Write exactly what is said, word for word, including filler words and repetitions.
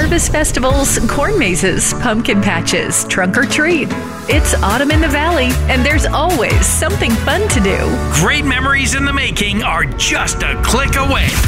harvest festivals, corn mazes, pumpkin patches, trunk or treat. It's autumn in the valley, and there's always something fun to do. Great memories in the making are just a click away.